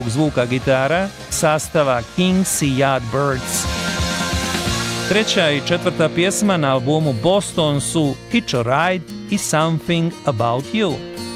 zvuka gitara sastava Kings i Yardbirds. Treća i četvrta pjesma na albumu Boston su Hitch a Ride i Something About You.